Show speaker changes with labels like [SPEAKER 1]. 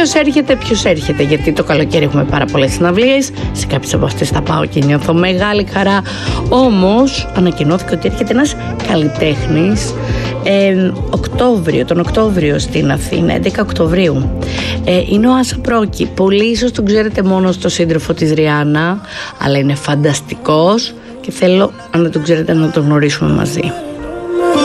[SPEAKER 1] ποιος έρχεται, γιατί το καλοκαίρι έχουμε πάρα πολλές συναυλίες. Σε κάποιες από αυτές θα πάω και νιώθω μεγάλη χαρά. Όμως ανακοινώθηκε ότι έρχεται ένας καλλιτέχνης τον Οκτώβριο στην Αθήνα, 11 Οκτωβρίου. Είναι ο Άσα Πρόκη. Πολλοί ίσως τον ξέρετε μόνο στο σύντροφο της Ριάννα, αλλά είναι φανταστικός και θέλω, αν δεν τον ξέρετε, να τον γνωρίσουμε μαζί.